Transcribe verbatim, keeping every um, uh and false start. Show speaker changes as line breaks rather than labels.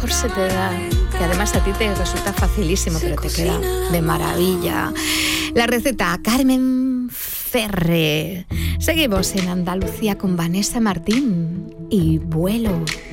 mejor se te da, que además a ti te resulta facilísimo, pero te queda de maravilla. La receta, Carmen Ferre. Seguimos en Andalucía con Vanessa Martín y Vuelo.